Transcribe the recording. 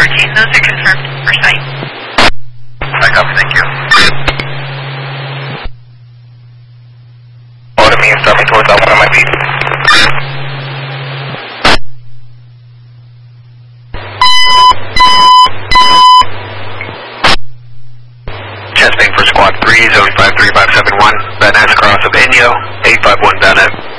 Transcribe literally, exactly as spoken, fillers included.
fourteen, those are confirmed for site. Back up, thank you. Order me and start me towards that one on my feet. Chest Bank for Squad three, zone five three five seven one, Van Ness cross of Inyo, eight five one Van Ness.